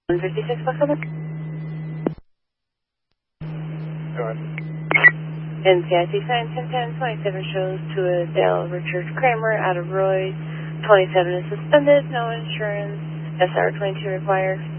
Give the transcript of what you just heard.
156 possible? Go ahead. NCIC sign 1010-27 shows to a Dale Richard Kramer out of Roy. 27 is suspended, no insurance. SR 22 required.